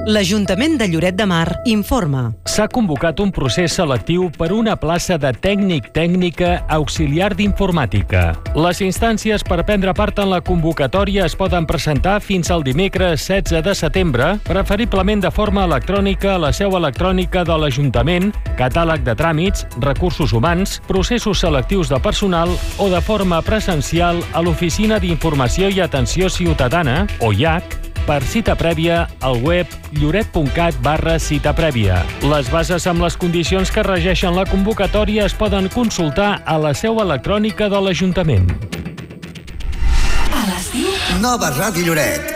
L'Ajuntament de Lloret de Mar informa. S'ha convocat un procés selectiu per una plaça de tècnica auxiliar d'informàtica. Les instàncies per prendre part en la convocatòria es poden presentar fins al dimecres 16 de setembre, preferiblement de forma electrònica a la seu electrònica de l'Ajuntament, catàleg de tràmits, recursos humans, processos selectius de personal o de forma presencial a l'Oficina d'Informació i Atenció Ciutadana, OIAC, per cita prèvia al web lloret.cat/cita prèvia. Les bases amb les condicions que regeixen la convocatòria es poden consultar a la seu electrònica de l'Ajuntament. Nova Ràdio Lloret.